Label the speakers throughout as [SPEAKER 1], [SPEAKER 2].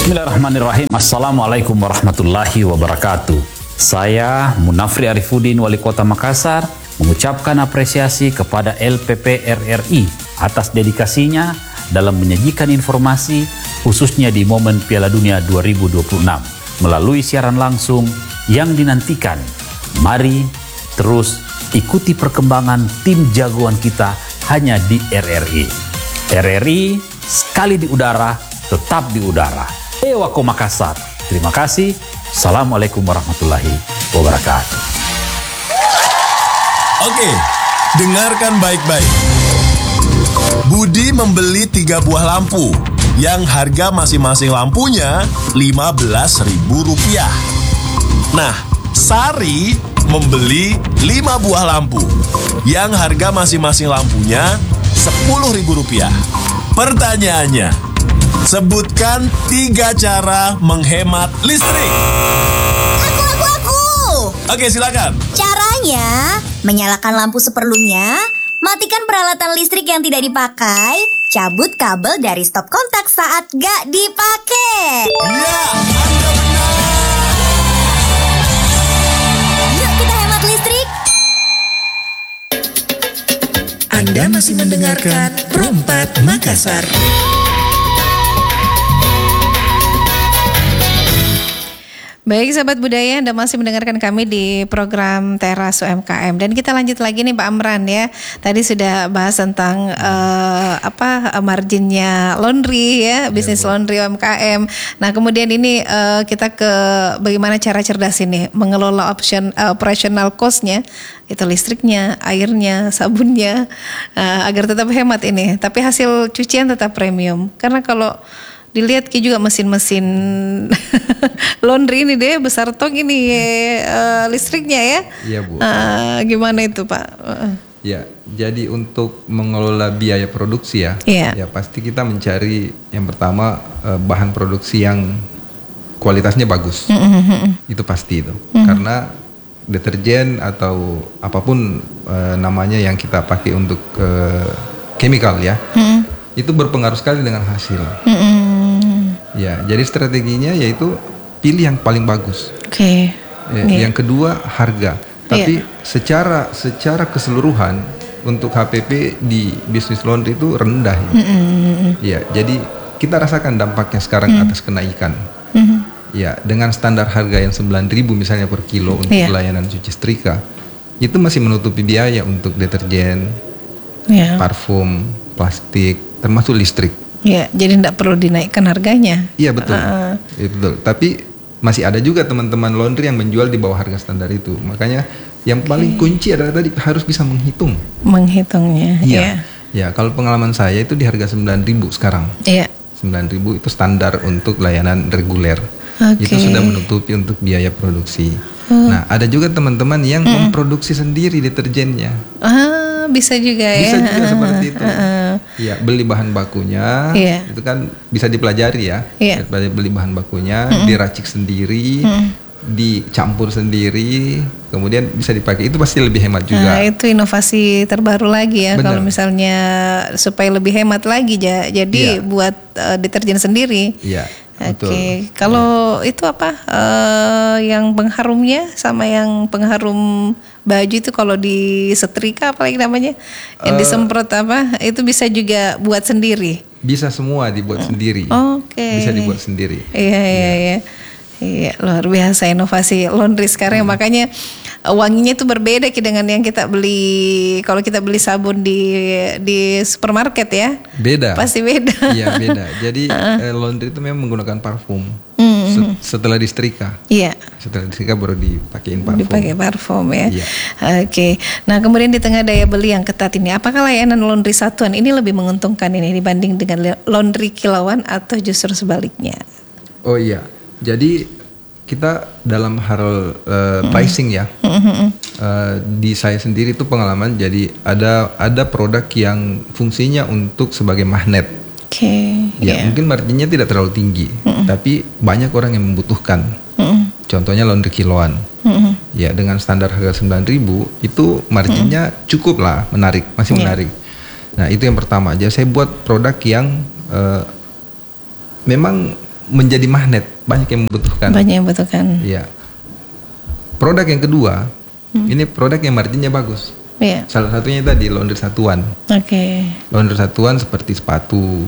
[SPEAKER 1] Bismillahirrahmanirrahim. Assalamualaikum warahmatullahi wabarakatuh. Saya Munafri Arifuddin, Wali Kota Makassar, mengucapkan apresiasi kepada LPP RRI atas dedikasinya dalam menyajikan informasi khususnya di momen Piala Dunia 2026 melalui siaran langsung yang dinantikan. Mari terus ikuti perkembangan tim jagoan kita hanya di RRI. RRI sekali di udara, tetap di udara. Ewako Makassar. Terima kasih. Assalamualaikum warahmatullahi wabarakatuh.
[SPEAKER 2] Oke, dengarkan baik-baik. Budi membeli 3 buah lampu yang harga masing-masing lampunya Rp15.000. Nah, Sari membeli 5 buah lampu yang harga masing-masing lampunya Rp10.000. Pertanyaannya, sebutkan 3 cara menghemat listrik.
[SPEAKER 3] Aku.
[SPEAKER 2] Oke, silakan.
[SPEAKER 3] Caranya, menyalakan lampu seperlunya, matikan peralatan listrik yang tidak dipakai, cabut kabel dari stop kontak saat gak dipakai.
[SPEAKER 2] Ya, Anda benar.
[SPEAKER 3] Yuk kita hemat listrik.
[SPEAKER 4] Anda masih mendengarkan Pro4 Makassar.
[SPEAKER 5] Baik sahabat budaya, Anda masih mendengarkan kami di program Teras UMKM dan kita lanjut lagi nih Pak Amran ya. Tadi sudah bahas tentang marginnya laundry ya, bisnis laundry UMKM. Nah kemudian ini kita ke bagaimana cara cerdas ini mengelola operational cost-nya, itu listriknya, airnya, sabunnya, agar tetap hemat ini. Tapi hasil cucian tetap premium. Karena kalau dilihat juga mesin-mesin laundry ini deh besar tong ini listriknya ya.
[SPEAKER 6] Iya Bu.
[SPEAKER 5] Gimana itu Pak?
[SPEAKER 6] Ya, jadi untuk mengelola biaya produksi ya, ya pasti kita mencari yang pertama bahan produksi yang kualitasnya bagus. Itu pasti itu. Karena deterjen atau apapun namanya yang kita pakai untuk chemical ya, itu berpengaruh sekali dengan hasil. Ya, jadi strateginya yaitu pilih yang paling bagus.
[SPEAKER 5] Oke.
[SPEAKER 6] Yang kedua harga. Tapi secara keseluruhan untuk HPP di bisnis laundry itu rendah. Ya, jadi kita rasakan dampaknya sekarang atas kenaikan. Ya, dengan standar harga yang 9.000 misalnya per kilo untuk layanan cuci setrika, itu masih menutupi biaya untuk deterjen, parfum, plastik, termasuk listrik.
[SPEAKER 5] Ya, jadi tidak perlu dinaikkan harganya.
[SPEAKER 6] Iya betul, ya, betul. Tapi masih ada juga teman-teman laundry yang menjual di bawah harga standar itu. Makanya yang paling kunci adalah tadi harus bisa menghitung.
[SPEAKER 5] Menghitungnya.
[SPEAKER 6] Iya. Ya, kalau pengalaman saya itu di harga 9.000 sekarang.
[SPEAKER 5] Iya.
[SPEAKER 6] 9.000 itu standar untuk layanan reguler. Itu sudah menutupi untuk biaya produksi. Nah, ada juga teman-teman yang memproduksi sendiri deterjennya.
[SPEAKER 5] Bisa juga ya.
[SPEAKER 6] Bisa juga seperti itu. Ya, beli bahan bakunya, itu kan bisa dipelajari ya. Beli bahan bakunya, diracik sendiri, dicampur sendiri, kemudian bisa dipakai. Itu pasti lebih hemat juga.
[SPEAKER 5] Nah, itu inovasi terbaru lagi ya. Kalau misalnya supaya lebih hemat lagi, jadi buat deterjen sendiri.
[SPEAKER 6] Iya.
[SPEAKER 5] Oke, kalau itu apa yang pengharumnya sama yang pengharum baju itu kalau di setrika apa lagi namanya yang disemprot apa itu bisa juga buat sendiri?
[SPEAKER 6] Bisa semua dibuat sendiri. Bisa dibuat sendiri.
[SPEAKER 5] Iya, luar biasa inovasi laundry sekarang. Makanya wanginya itu berbeda dengan yang kita beli kalau kita beli sabun di supermarket ya.
[SPEAKER 6] Beda.
[SPEAKER 5] Pasti beda.
[SPEAKER 6] Iya, beda. Jadi laundry itu memang menggunakan parfum. Setelah disetrika.
[SPEAKER 5] Iya.
[SPEAKER 6] Setelah disetrika baru dipakein parfum.
[SPEAKER 5] Dipakai parfum ya.
[SPEAKER 6] Iya.
[SPEAKER 5] Oke. Nah, kemudian di tengah daya beli yang ketat ini, apakah layanan laundry satuan ini lebih menguntungkan ini dibanding dengan laundry kilauan atau justru sebaliknya?
[SPEAKER 6] Oh iya. Jadi kita dalam hal pricing ya, di saya sendiri itu pengalaman. Jadi ada produk yang fungsinya untuk sebagai magnet. Mungkin marginnya tidak terlalu tinggi, tapi banyak orang yang membutuhkan. Contohnya laundry kiloan. Ya, dengan standar harga 9.000 itu marginnya cukup lah, menarik, masih menarik. Nah, itu yang pertama. Jadi saya buat produk yang memang menjadi magnet, banyak yang membutuhkan.
[SPEAKER 5] Banyak yang membutuhkan.
[SPEAKER 6] Iya. Produk yang kedua, ini produk yang marginnya bagus.
[SPEAKER 5] Iya.
[SPEAKER 6] Salah satunya tadi laundry satuan.
[SPEAKER 5] Oke.
[SPEAKER 6] Laundry satuan seperti sepatu,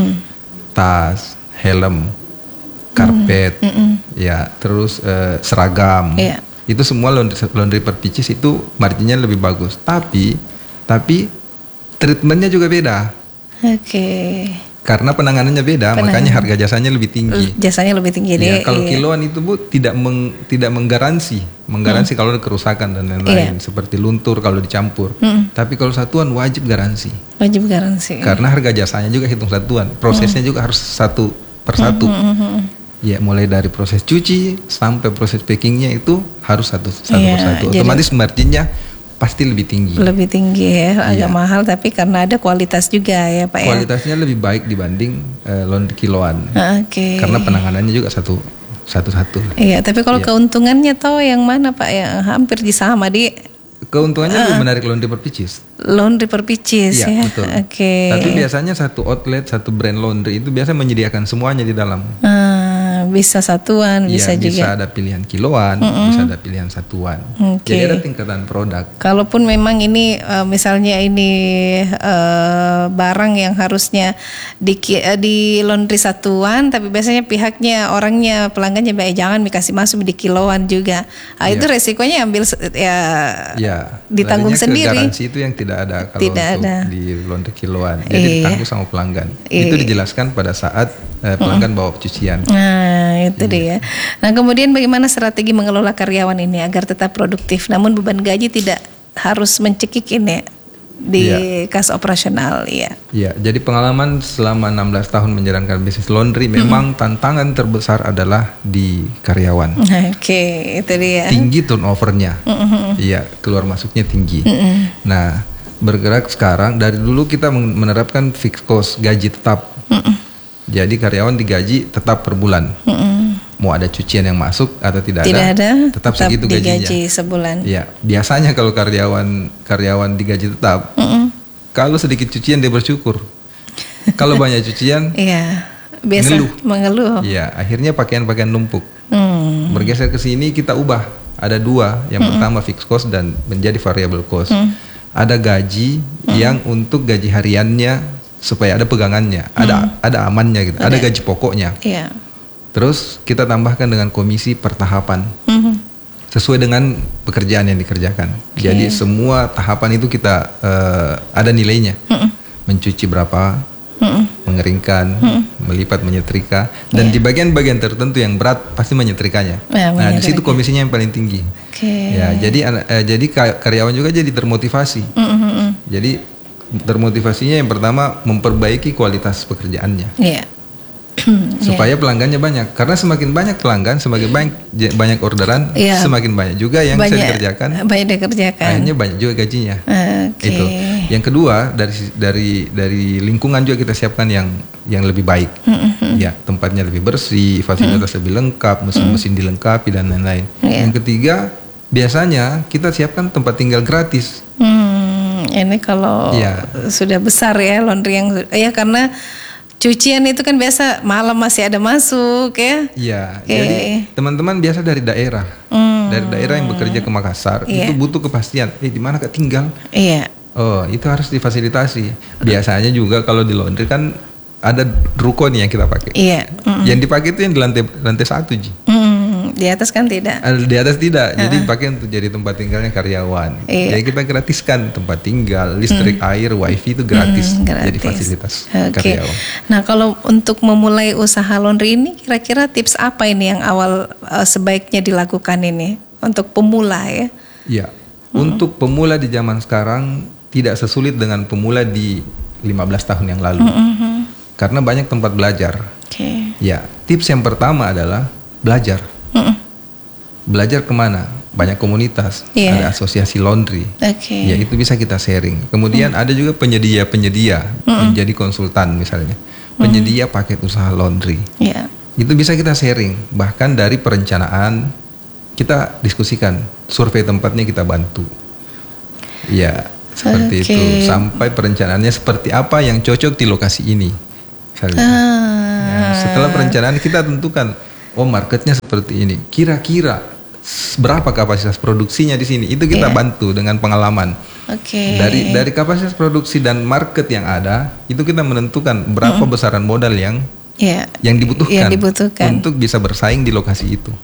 [SPEAKER 6] tas, helm, karpet, ya, terus seragam.
[SPEAKER 5] Iya.
[SPEAKER 6] Itu semua laundry per pieces itu marginnya lebih bagus. Tapi treatmentnya juga beda.
[SPEAKER 5] Oke.
[SPEAKER 6] Karena penanganannya beda, makanya harga jasanya lebih tinggi.
[SPEAKER 5] Jasanya lebih tinggi.
[SPEAKER 6] Ya, kalau kiloan itu Bu tidak menggaransi kalau ada kerusakan dan lain-lain, seperti luntur kalau dicampur. Tapi kalau satuan wajib garansi.
[SPEAKER 5] Wajib garansi.
[SPEAKER 6] Karena harga jasanya juga hitung satuan, prosesnya juga harus satu per satu. Ya, mulai dari proses cuci sampai proses packingnya itu harus satu per satu. Otomatis marginnya pasti lebih tinggi. Lebih tinggi
[SPEAKER 5] ya, agak mahal tapi karena ada kualitas juga ya Pak.
[SPEAKER 6] Kualitasnya lebih baik dibanding laundry kiloan.
[SPEAKER 5] Oke.
[SPEAKER 6] Karena penanganannya juga satu-satu.
[SPEAKER 5] Iya, tapi kalau keuntungannya tahu yang mana Pak, ya hampir sama di.
[SPEAKER 6] Keuntungannya lebih menarik laundry per pieces.
[SPEAKER 5] Laundry per pieces ya.
[SPEAKER 6] Betul.
[SPEAKER 5] Oke.
[SPEAKER 6] Tapi biasanya satu outlet, satu brand laundry itu biasa menyediakan semuanya di dalam.
[SPEAKER 5] Bisa satuan, bisa juga.
[SPEAKER 6] Bisa ada pilihan kiloan, bisa ada pilihan satuan. Jadi ada tingkatan produk.
[SPEAKER 5] Kalaupun memang ini misalnya ini barang yang harusnya di laundry satuan, tapi biasanya pihaknya orangnya pelanggannya jangan dikasih masuk di kiloan juga. Itu resikonya ambil ditanggung sendiri.
[SPEAKER 6] Garansi itu yang tidak ada kalau di laundry kiloan. Jadi ditanggung sama pelanggan. Itu dijelaskan pada saat pelanggan bawa cucian.
[SPEAKER 5] Nah, itu dia. Nah, kemudian bagaimana strategi mengelola karyawan ini agar tetap produktif, namun beban gaji tidak harus mencekik ini di kas operasional ya. Iya,
[SPEAKER 6] jadi pengalaman selama 16 tahun menjalankan bisnis laundry memang tantangan terbesar adalah di karyawan.
[SPEAKER 5] Oke, itu dia.
[SPEAKER 6] Tinggi turnovernya. Iya, keluar masuknya tinggi. Nah, bergerak sekarang dari dulu kita menerapkan fixed cost, gaji tetap. Jadi karyawan digaji tetap per bulan. Mau ada cucian yang masuk atau tidak ada, tetap segitu gajinya.
[SPEAKER 5] Digaji sebulan.
[SPEAKER 6] Ya, biasanya kalau karyawan digaji tetap, kalau sedikit cucian dia bersyukur. Kalau banyak cucian,
[SPEAKER 5] biasa mengeluh.
[SPEAKER 6] Ya, akhirnya pakaian-pakaian numpuk. Bergeser ke sini kita ubah. Ada dua, yang pertama fixed cost dan menjadi variable cost. Ada gaji yang untuk gaji hariannya supaya ada pegangannya, ada amannya gitu, ada gaji pokoknya. Terus kita tambahkan dengan komisi per tahapan, sesuai dengan pekerjaan yang dikerjakan. Jadi semua tahapan itu kita ada nilainya, mencuci berapa, mengeringkan, melipat, menyetrika, dan di bagian-bagian tertentu yang berat pasti menyetrikanya. Nah, di situ komisinya yang paling tinggi. Ya, jadi karyawan juga jadi termotivasi. Jadi termotivasinya yang pertama memperbaiki kualitas pekerjaannya, supaya pelanggannya banyak. Karena semakin banyak pelanggan, semakin banyak orderan, semakin banyak juga yang bisa dikerjakan. Akhirnya banyak juga gajinya. Itu. Yang kedua dari lingkungan juga kita siapkan yang lebih baik. Ya, tempatnya lebih bersih, fasilitas lebih lengkap, mesin-mesin dilengkapi dan lain-lain. Yang ketiga, biasanya kita siapkan tempat tinggal gratis.
[SPEAKER 5] Ini kalau sudah besar ya laundry yang karena cucian itu kan biasa malam masih ada masuk ya. Iya.
[SPEAKER 6] Jadi teman-teman biasa dari daerah yang bekerja ke Makassar itu butuh kepastian. Di mana Kak tinggal? Iya. Oh, itu harus difasilitasi. Biasanya juga kalau di laundry kan ada ruko nih yang kita pakai. Iya. Yang dipakai itu yang di lantai 1 Ji.
[SPEAKER 5] Di atas kan tidak.
[SPEAKER 6] Di atas tidak. Jadi dipakai untuk jadi tempat tinggalnya karyawan. Jadi kita gratiskan tempat tinggal, listrik, air, wifi itu gratis. Jadi fasilitas karyawan.
[SPEAKER 5] Nah, kalau untuk memulai usaha laundry ini kira-kira tips apa ini yang awal sebaiknya dilakukan ini untuk pemula ya?
[SPEAKER 6] Iya. Untuk pemula di zaman sekarang tidak sesulit dengan pemula di 15 tahun yang lalu. Karena banyak tempat belajar. Ya, tips yang pertama adalah belajar. Belajar kemana? Banyak komunitas, ada asosiasi laundry, ya itu bisa kita sharing. Kemudian ada juga penyedia-penyedia menjadi konsultan misalnya, penyedia paket usaha laundry, itu bisa kita sharing. Bahkan dari perencanaan kita diskusikan, survei tempatnya kita bantu, ya seperti itu sampai perencanaannya seperti apa yang cocok di lokasi ini. Setelah perencanaan kita tentukan, oh marketnya seperti ini. Kira-kira berapa kapasitas produksinya di sini? Itu kita bantu dengan pengalaman. Dari kapasitas produksi dan market yang ada, itu kita menentukan berapa besaran modal yang dibutuhkan untuk bisa bersaing di lokasi itu.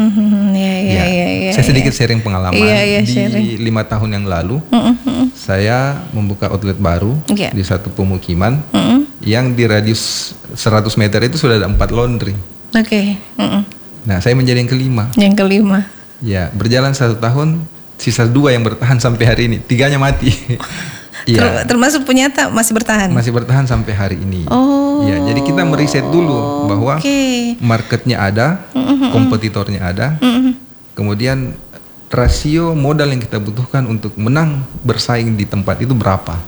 [SPEAKER 6] Saya sedikit sharing pengalaman. Di 5 tahun yang lalu, saya membuka outlet baru di satu pemukiman yang di radius 100 meter itu sudah ada 4 laundry. Nah, saya menjadi yang kelima. Ya, berjalan 1 tahun, sisa 2 yang bertahan sampai hari ini. 3-nya mati.
[SPEAKER 5] Termasuk Punyata masih bertahan?
[SPEAKER 6] Masih bertahan sampai hari ini. Ya, jadi kita meriset dulu bahwa marketnya ada, kompetitornya ada, kemudian rasio modal yang kita butuhkan untuk menang bersaing di tempat itu berapa.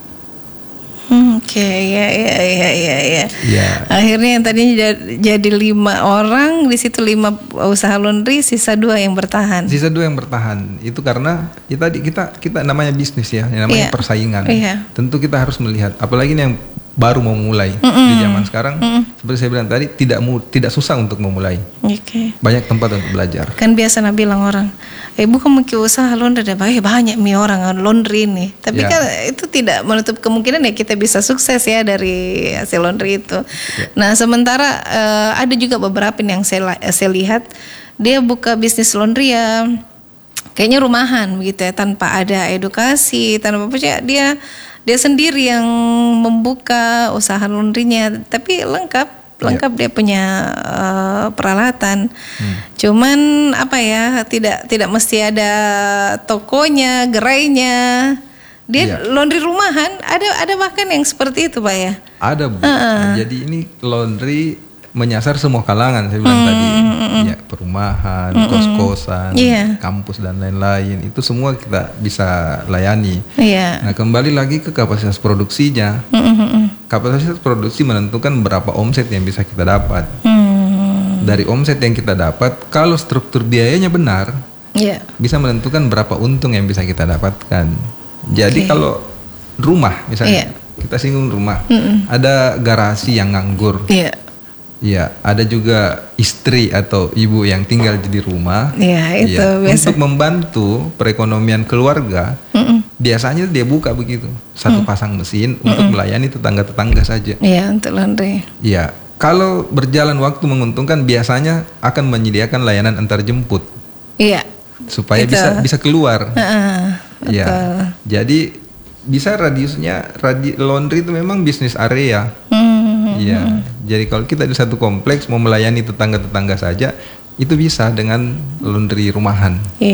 [SPEAKER 5] Akhirnya yang tadinya jadi 5 orang, di situ 5 usaha laundry, sisa 2 yang bertahan.
[SPEAKER 6] Itu karena kita namanya bisnis ya, namanya persaingan. Tentu kita harus melihat, apalagi ini yang baru mau mulai di zaman sekarang. Seperti saya bilang tadi, tidak susah untuk memulai. Banyak tempat untuk belajar.
[SPEAKER 5] Kan biasa bilang orang, bukan mungkin usaha laundry ada banyak orang laundry ini. Tapi kan itu tidak menutup kemungkinan ya kita bisa sukses ya dari hasil laundry itu. Nah, sementara ada juga beberapa yang saya lihat dia buka bisnis laundry ya kayaknya rumahan begitu ya, tanpa ada edukasi, tanpa apa, dia sendiri yang membuka usaha laundrynya, tapi lengkap dia punya peralatan. Cuman tidak mesti ada tokonya, gerainya. Dia laundry rumahan, ada bahkan yang seperti itu, Pak ya.
[SPEAKER 6] Ada, Bu. Jadi ini laundry menyasar semua kalangan, saya bilang tadi. Ya, perumahan, kos-kosan, kampus dan lain-lain. Itu semua kita bisa layani. Nah, kembali lagi ke kapasitas produksinya. Kapasitas produksi menentukan berapa omset yang bisa kita dapat. Dari omset yang kita dapat, kalau struktur biayanya benar, bisa menentukan berapa untung yang bisa kita dapatkan. Jadi kalau rumah misalnya, kita singgung rumah, ada garasi yang nganggur. Ya, ada juga istri atau ibu yang tinggal di rumah.
[SPEAKER 5] Itu biasa.
[SPEAKER 6] Untuk membantu perekonomian keluarga, biasanya dia buka begitu, satu pasang mesin untuk melayani tetangga-tetangga saja.
[SPEAKER 5] Untuk laundry.
[SPEAKER 6] Ya, kalau berjalan waktu menguntungkan, biasanya akan menyediakan layanan antar jemput. Supaya bisa keluar. Jadi bisa radiusnya, laundry itu memang bisnis area. Jadi kalau kita di satu kompleks mau melayani tetangga-tetangga saja, itu bisa dengan laundry rumahan.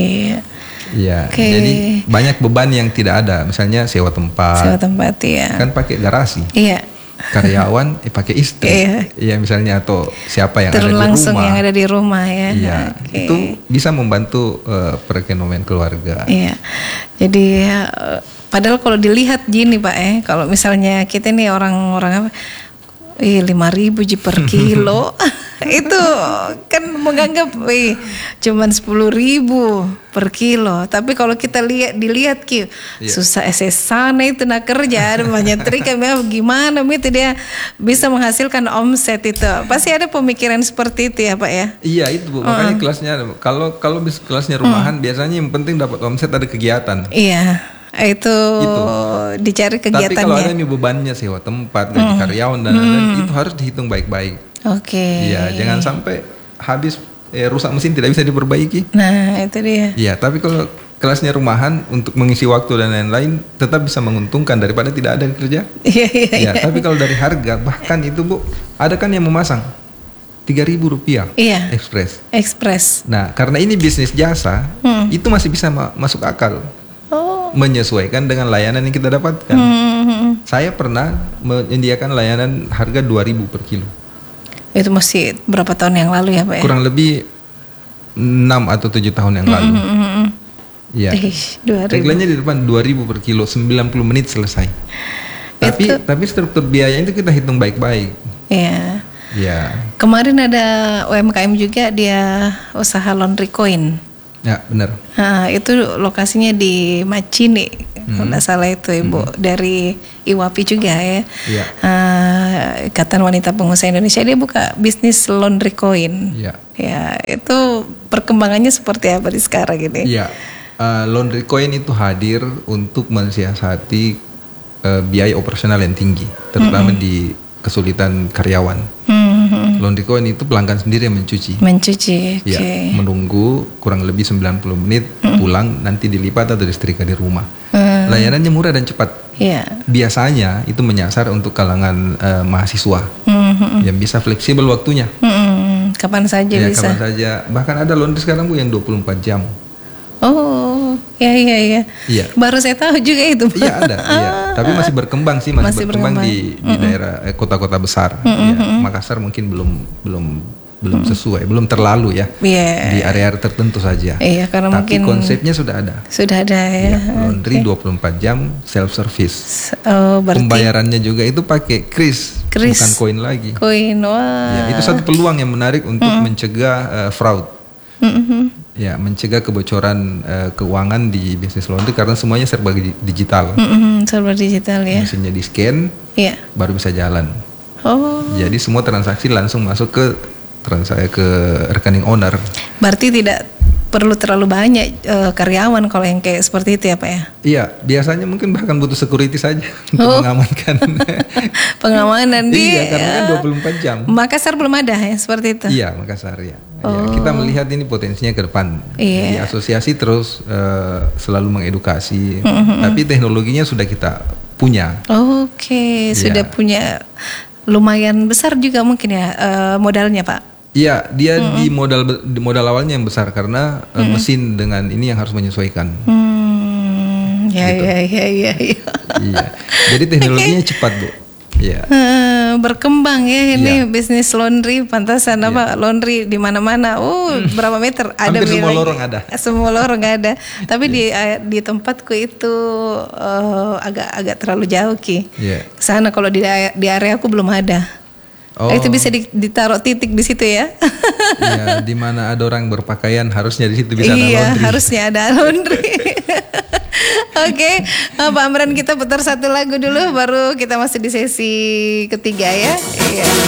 [SPEAKER 6] Jadi banyak beban yang tidak ada, misalnya sewa tempat kan pakai garasi. Karyawan pakai istri. Misalnya, atau siapa yang
[SPEAKER 5] turun
[SPEAKER 6] ada di
[SPEAKER 5] langsung
[SPEAKER 6] rumah.
[SPEAKER 5] yang ada di rumah ya.
[SPEAKER 6] Itu bisa membantu perekonomian keluarga.
[SPEAKER 5] Jadi padahal kalau dilihat gini, Pak kalau misalnya kita nih orang-orang 5.000 per kilo itu kan menganggap cuman 10.000 per kilo. Tapi kalau kita dilihat susah sana itu nak kerja, banyak trik gimana itu dia bisa menghasilkan omset itu. Pasti ada pemikiran seperti itu ya, Pak ya.
[SPEAKER 6] Iya itu, Bu. Makanya kelasnya kalau kelasnya rumahan biasanya yang penting dapat omset, ada kegiatan.
[SPEAKER 5] Itu dicari kegiatannya.
[SPEAKER 6] Tapi kalau ada nih bebannya sewa tempat, gaji karyawan dan lain-lain, itu harus dihitung baik-baik. Jangan sampai habis rusak mesin tidak bisa diperbaiki.
[SPEAKER 5] Nah, itu dia.
[SPEAKER 6] Tapi kalau kelasnya rumahan untuk mengisi waktu dan lain-lain tetap bisa menguntungkan daripada tidak ada kerja. Tapi kalau dari harga, bahkan itu, Bu, ada kan yang memasang Rp3.000 ekspres. Nah, karena ini bisnis jasa, itu masih bisa masuk akal. Menyesuaikan dengan layanan yang kita dapatkan. Saya pernah menyediakan layanan harga 2.000 per kilo.
[SPEAKER 5] Itu masih berapa tahun yang lalu ya, Pak ya?
[SPEAKER 6] Kurang lebih 6 atau 7 tahun yang lalu. Tagline-nya di depan 2.000 per kilo, 90 menit selesai. Tapi struktur biaya itu kita hitung baik-baik.
[SPEAKER 5] Kemarin ada UMKM juga, dia usaha laundry coin.
[SPEAKER 6] Ya, benar.
[SPEAKER 5] Nah, itu lokasinya di Macini, kalau nggak salah itu Ibu, dari Iwapi juga ya.
[SPEAKER 6] Iya.
[SPEAKER 5] Ikatan Wanita Pengusaha Indonesia, dia buka bisnis laundry coin.
[SPEAKER 6] Iya.
[SPEAKER 5] Ya, itu perkembangannya seperti apa di sekarang ini?
[SPEAKER 6] Iya. Laundry coin itu hadir untuk mensiasati biaya operasional yang tinggi, terutama di kesulitan karyawan. Laundry coin itu pelanggan sendiri yang mencuci.
[SPEAKER 5] Mencuci, oke.
[SPEAKER 6] Ya, menunggu kurang lebih 90 menit, pulang nanti dilipat atau disetrika di rumah. Layanannya murah dan cepat.
[SPEAKER 5] Iya.
[SPEAKER 6] Biasanya itu menyasar untuk kalangan mahasiswa yang bisa fleksibel waktunya.
[SPEAKER 5] Kapan saja
[SPEAKER 6] Ya,
[SPEAKER 5] bisa.
[SPEAKER 6] kapan saja. Bahkan ada laundry sekarang Bu yang 24 jam.
[SPEAKER 5] Oh, iya.
[SPEAKER 6] Iya.
[SPEAKER 5] Baru saya tahu juga itu.
[SPEAKER 6] Iya ada, iya. Tapi masih berkembang sih, masih berkembang di daerah kota-kota besar. Ya, Makassar mungkin belum sesuai, belum terlalu ya.
[SPEAKER 5] Iya.
[SPEAKER 6] Di area tertentu saja.
[SPEAKER 5] Iya, karena
[SPEAKER 6] tapi
[SPEAKER 5] mungkin
[SPEAKER 6] konsepnya sudah ada.
[SPEAKER 5] Sudah ada ya.
[SPEAKER 6] Laundry 24 jam self service.
[SPEAKER 5] Oh, berarti
[SPEAKER 6] Pembayarannya juga itu pakai kris, bukan koin lagi.
[SPEAKER 5] Koin, wah.
[SPEAKER 6] Ya, itu satu peluang yang menarik untuk mencegah fraud. Ya, mencegah kebocoran keuangan di bisnis laundry karena semuanya serba digital.
[SPEAKER 5] Serba digital ya.
[SPEAKER 6] Mesinnya di scan,
[SPEAKER 5] Iya.
[SPEAKER 6] baru bisa jalan.
[SPEAKER 5] Oh,
[SPEAKER 6] Jadi semua transaksi langsung masuk ke rekening owner.
[SPEAKER 5] berarti tidak perlu terlalu banyak karyawan kalau yang kayak seperti itu ya Pak ya?
[SPEAKER 6] Iya, biasanya mungkin bahkan butuh security saja untuk mengamankan.
[SPEAKER 5] Pengamanan di
[SPEAKER 6] Iya, karena kan 24 jam.
[SPEAKER 5] Makassar belum ada ya seperti itu?
[SPEAKER 6] Iya, Makassar ya. Ya, kita melihat ini potensinya ke depan. Jadi asosiasi terus selalu mengedukasi, tapi teknologinya sudah kita punya.
[SPEAKER 5] Oke, sudah punya lumayan besar juga mungkin ya modalnya Pak?
[SPEAKER 6] Iya, dia di modal awalnya yang besar karena mesin dengan ini yang harus menyesuaikan.
[SPEAKER 5] Ya.
[SPEAKER 6] Iya. Jadi teknologinya cepat, Bu. Iya.
[SPEAKER 5] Berkembang ya ini bisnis laundry, pantasan apa laundry di mana-mana. Berapa meter ada?
[SPEAKER 6] Hampir semua lorong ada.
[SPEAKER 5] Semua lorong ada. Tapi di tempatku itu agak terlalu jauh Ki.
[SPEAKER 6] Iya.
[SPEAKER 5] Sana kalau di area aku belum ada.
[SPEAKER 6] Oh.
[SPEAKER 5] Itu bisa ditaruh titik di situ ya.
[SPEAKER 6] Iya, di mana ada orang berpakaian harusnya di situ bisa ada laundry.
[SPEAKER 5] Iya, harusnya ada laundry. Oke, Pak Amran, kita putar satu lagu dulu baru kita masuk di sesi ketiga ya. Iya.